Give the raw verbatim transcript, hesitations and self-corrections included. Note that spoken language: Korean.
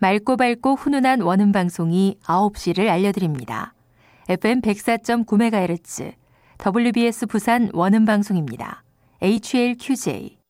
맑고 밝고 훈훈한 원음 방송이 아홉 시를 알려드립니다. 에프엠 백사 점 구 메가헤르츠 더블유비에스 부산 원음 방송입니다. 에이치엘큐제이